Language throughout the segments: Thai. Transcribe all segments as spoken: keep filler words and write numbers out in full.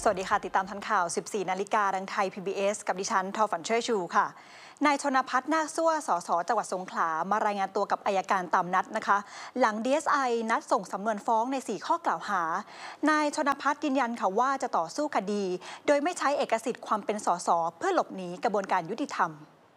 สวัสดีค่ะติดตามทันข่าว สิบสี่ นาฬิกาทางไทย พี บี เอส กับดิฉันทอฝันช่วยชูค่ะนายชนภัทร นาคซั่ว สส จังหวัดสงขลามารายงานตัวกับอัยการตามนัดนะคะหลัง ดี เอส ไอ นัดส่งสำนวนฟ้องใน สี่ ข้อกล่าวหานายชนภัทรยืนยันค่ะว่าจะต่อสู้คดีโดยไม่ใช้เอกสิทธิ์ความเป็นสสเพื่อหลบหนีกระบวนการยุติธรรม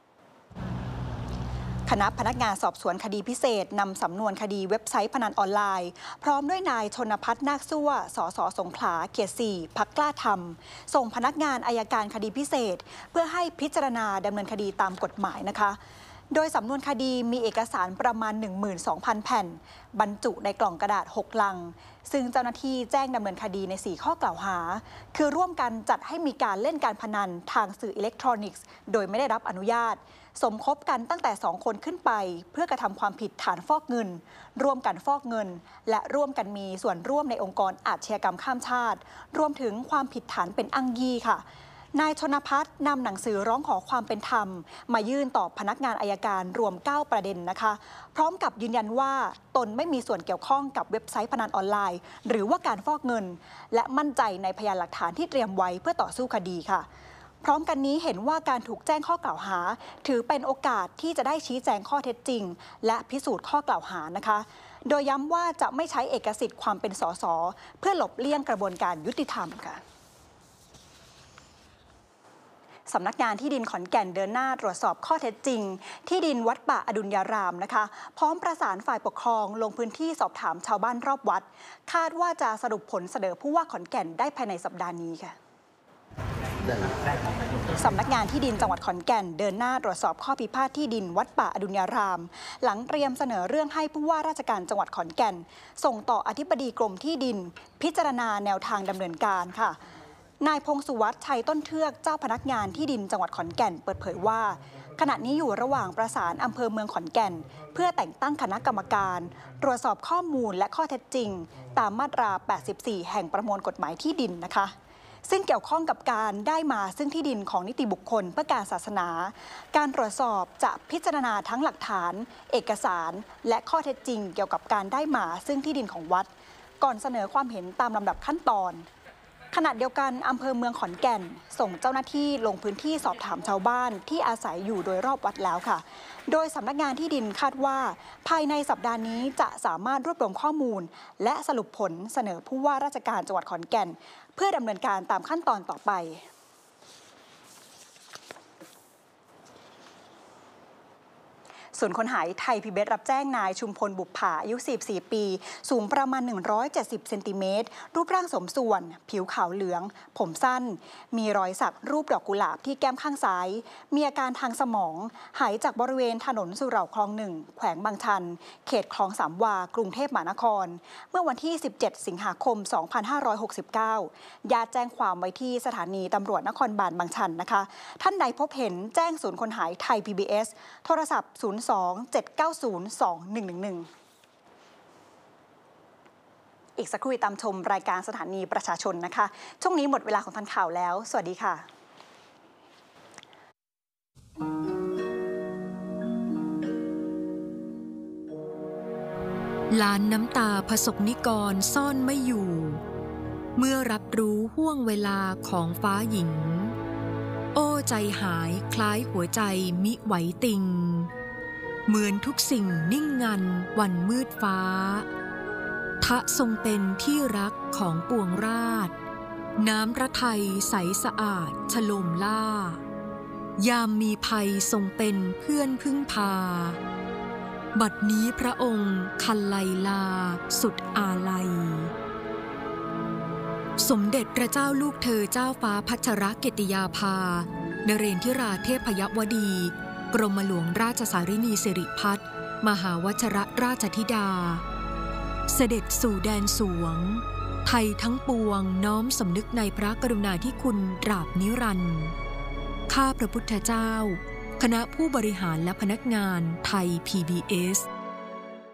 คณะพนักงานสอบสวนคดีพิเศษนำสำนวนคดีเว็บไซต์พนันออนไลน์พร้อมด้วยนายชนภัทร นาคซั่ว สส สงขลาเขต สี่ พรรคกล้าทำส่งพนักงานอัยการคดีพิเศษเพื่อให้พิจารณาดำเนินคดีตามกฎหมายนะคะโดยสำนวนคดีมีเอกสารประมาณ หนึ่งหมื่นสองพัน แผ่นบรรจุในกล่องกระดาษ หก ลังซึ่งเจ้าหน้าที่แจ้งดำเนินคดีใน สี่ ข้อกล่าวหาคือร่วมกันจัดให้มีการเล่นการพนันทางสื่ออิเล็กทรอนิกส์โดยไม่ได้รับอนุญาตสมคบกันตั้งแต่ สอง คนขึ้นไปเพื่อกระทำความผิดฐานฟอกเงินร่วมกันฟอกเงินและร่วมกันมีส่วนร่วมในองค์กรอาชญากรรมข้ามชาติรวมถึงความผิดฐานเป็นอ้างยี่ค่ะนายชนภัทรนำหนังสือร้องขอความเป็นธรรมมายื่นต่อพนักงานอัยการรวม เก้า ประเด็นนะคะพร้อมกับยืนยันว่าตนไม่มีส่วนเกี่ยวข้องกับเว็บไซต์พนันออนไลน์หรือว่าการฟอกเงินและมั่นใจในพยานหลักฐานที่เตรียมไว้เพื่อต่อสู้คดีค่ะพร้อมกันนี้เห็นว่าการถูกแจ้งข้อกล่าวหาถือเป็นโอกาสที่จะได้ชี้แจงข้อเท็จจริงและพิสูจน์ข้อกล่าวหานะคะโดยย้ำว่าจะไม่ใช้เอกสิทธิ์ความเป็นสสเพื่อหลบเลี่ยงกระบวนการยุติธรรมค่ะสำนักงานที่ดินขอนแก่นเดินหน้าตรวจสอบข้อเท็จจริงที่ดินวัดป่าอดุลยารามนะคะพร้อมประสานฝ่ายปกครองลงพื้นที่สอบถามชาวบ้านรอบวัดคาดว่าจะสรุปผลเสนอผู้ว่าขอนแก่นได้ภายในสัปดาห์นี้ค่ะสำนักงานที่ดินจังหวัดขอนแก่นเดินหน้าตรวจสอบข้อพิพาทที่ดินวัดป่าอดุลยารามหลังเตรียมเสนอเรื่องให้ผู้ว่าราชการจังหวัดขอนแก่นส่งต่ออธิบดีกรมที่ดินพิจารณาแนวทางดำเนินการค่ะนายพงสุวัฒน์ชัยต้นเทือกเจ้าพนักงานที่ดินจังหวัดขอนแก่นเปิดเผยว่าขณะนี้อยู่ระหว่างประสานอำเภอเมืองขอนแก่นเพื่อแต่งตั้งคณะกรรมการตรวจสอบข้อมูลและข้อเท็จจริงตามมาตรา แปดสิบสี่ แห่งประมวลกฎหมายที่ดินนะคะซึ่งเกี่ยวข้องกับการได้มาซึ่งที่ดินของนิติบุคคลเพื่อการศาสนาการตรวจสอบจะพิจารณาทั้งหลักฐานเอกสารและข้อเท็จจริงเกี่ยวกับการได้มาซึ่งที่ดินของวัดก่อนเสนอความเห็นตามลำดับขั้นตอนขณะเดียวกันอำเภอเมืองขอนแก่นส่งเจ้าหน้าที่ลงพื้นที่สอบถามชาวบ้านที่อาศัยอยู่โดยรอบวัดแล้วค่ะโดยสำนักงานที่ดินคาดว่าภายในสัปดาห์นี้จะสามารถรวบรวมข้อมูลและสรุปผลเสนอผู้ว่าราชการจังหวัดขอนแก่นเพื่อดำเนินการตามขั้นตอนต่อไปส่วนคนหายไทย พี บี เอส รับแจ้งนายชุมพลบุปผาอายุ สี่สิบสี่ ปีสูงประมาณหนึ่งร้อยเจ็ดสิบเซนติเมตรรูปร่างสมส่วนผิวขาวเหลืองผมสั้นมีรอยสักรูปดอกกุหลาบที่แก้มข้างซ้ายมีอาการทางสมองหายจากบริเวณถนนสุเหร่าคลองหนึ่งแขวงบางชันเขตคลองสามวากรุงเทพมหานครเมื่อวันที่สิบเจ็ดสิงหาคมสองพันห้าร้อยหกสิบเก้าญาติแจ้งความไว้ที่สถานีตำรวจนครบาลบางชันนะคะท่านใดพบเห็นแจ้งศูนย์คนหายไทย พี บี เอส โทรศัพท์ศูนย์ สอง เจ็ด เก้า ศูนย์ สอง หนึ่ง หนึ่ง หนึ่งอีกสักครู่ตามชมรายการสถานีประชาชนนะคะช่วงนี้หมดเวลาของทันข่าวแล้วสวัสดีค่ะล้านน้ำตาผสกนิกรซ่อนไม่อยู่เมื่อรับรู้ห่วงเวลาของฟ้าหญิงโอ้ใจหายคล้ายหัวใจมิไหวติงเหมือนทุกสิ่งนิ่งงันวันมืดฟ้าทะทรงเป็นที่รักของปวงราษฎร์น้ำพระทัยใสสะอาดฉโลมล่ายามมีภัยทรงเป็นเพื่อนพึ่งพาบัดนี้พระองค์คันไลลาสุดอาลัยสมเด็จพระเจ้าลูกเธอเจ้าฟ้าพัชรกิติยาภานเรนทิราเทพยวดีกรมหลวงราชสารินีสิริพัฒน์มหาวชรราชธิดาเสด็จสู่แดนสวงไทยทั้งปวงน้อมสำนึกในพระกรุณาธิคุณตราบนิรันดร์ข้าพระพุทธเจ้าคณะผู้บริหารและพนักงานไทย พี บี เอส